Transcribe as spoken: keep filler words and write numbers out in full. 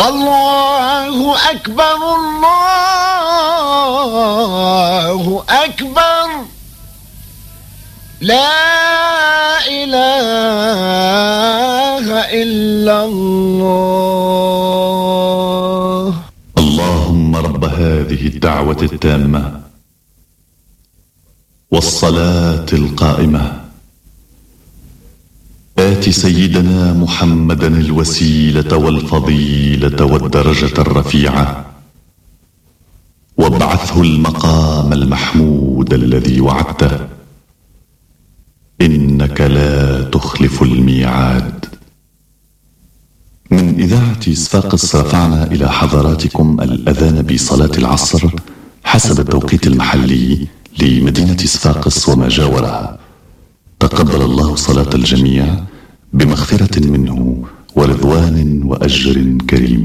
الله أكبر الله أكبر لا إله إلا الله. اللهم رب هذه الدعوة التامة والصلاة القائمة آت سيدنا محمدا الوسيلة والفضيلة والدرجة الرفيعة وابعثه المقام المحمود الذي وعدته إنك لا تخلف الميعاد. من إذاعة صفاقس رفعنا إلى حضراتكم الأذان بصلاة العصر حسب التوقيت المحلي لمدينة صفاقس وما جاورها. تقبل الله صلاة الجميع بمغفرة منه ورضوان وأجر كريم.